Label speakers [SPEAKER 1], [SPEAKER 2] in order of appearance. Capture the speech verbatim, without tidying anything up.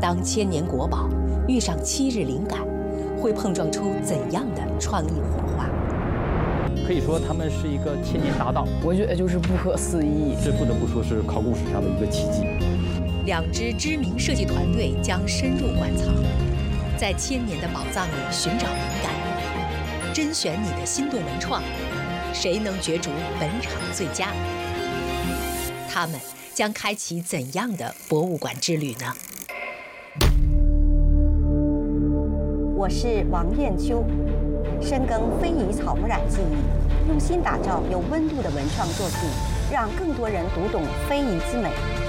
[SPEAKER 1] 当千年国宝遇上七日灵感，会碰撞出怎样的创意火花？
[SPEAKER 2] 可以说他们是一个千年搭档，
[SPEAKER 3] 我觉得就是不可思议，
[SPEAKER 2] 这不得不说是考古史上的一个奇迹。
[SPEAKER 1] 两支知名设计团队将深入馆藏，在千年的宝藏里寻找灵感，甄选你的心动文创，谁能角逐本场最佳？他们将开启怎样的博物馆之旅呢？
[SPEAKER 4] 我是王艳秋，深耕非遗草木染技艺，用心打造有温度的文创作品，让更多人读懂非遗之美。